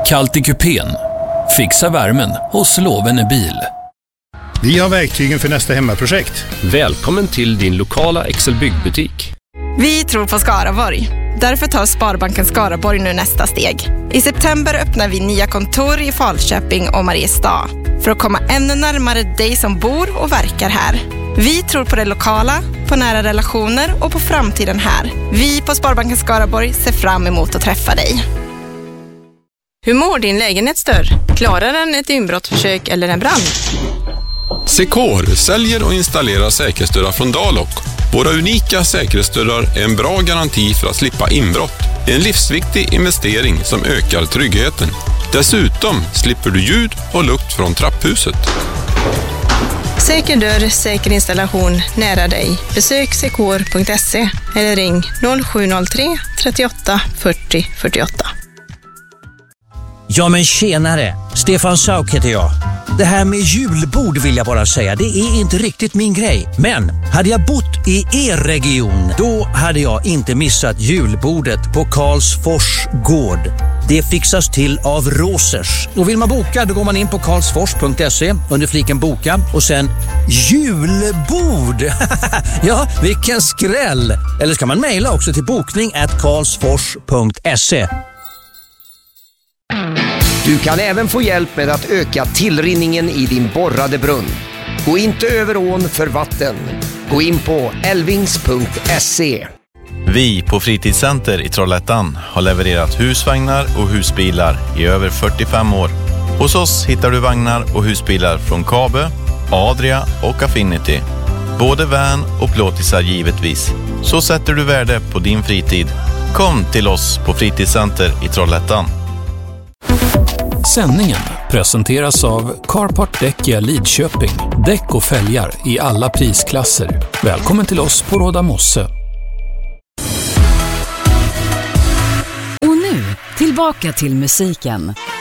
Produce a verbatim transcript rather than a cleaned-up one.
kallt i kupén. Fixa värmen hos Lovene bil. Vi har verktygen för nästa hemmaprojekt. Välkommen till din lokala Excel byggbutik. Vi tror på Skaraborg. Därför tar Sparbanken Skaraborg nu nästa steg. I september öppnar vi nya kontor i Falköping och Mariestad för att komma ännu närmare dig som bor och verkar här. Vi tror på det lokala, på nära relationer och på framtiden här. Vi på Sparbanken Skaraborg ser fram emot att träffa dig. Hur mår din lägenhetsdörr? Klarar den ett inbrottsförsök eller en brand? Secor säljer och installerar säkerhetsdörrar från Dalok. Våra unika säkerhetsdörrar är en bra garanti för att slippa inbrott. En livsviktig investering som ökar tryggheten. Dessutom slipper du ljud och lukt från trapphuset. Säker dörr, säker installation nära dig. Besök secor punkt se eller ring noll sju noll tre trettioåtta fyrtio fyrtioåtta. Ja men tjenare, Stefan Sauk heter jag. Det här med julbord vill jag bara säga, det är inte riktigt min grej. Men hade jag bott i er region, då hade jag inte missat julbordet på Karlsfors gård. Det fixas till av Rosers. Och vill man boka, då går man in på karlsfors punkt se under fliken boka och sen julbord. Ja, vilken skräll. Eller ska man mejla också till bokning at karlsfors punkt se. Du kan även få hjälp med att öka tillrinningen i din borrade brunn. Gå inte över ån för vatten. Gå in på elvings punkt se. Vi på Fritidscenter i Trollhättan har levererat husvagnar och husbilar i över fyrtiofem år. Hos oss hittar du vagnar och husbilar från Kabe, Adria och Affinity. Både van och plåtisar givetvis. Så sätter du värde på din fritid. Kom till oss på Fritidscenter i Trollhättan. Sändningen presenteras av Carport Däckia Lidköping. Däck och fälgar i alla prisklasser. Välkommen till oss på Råda Mosse. Och nu, tillbaka till musiken.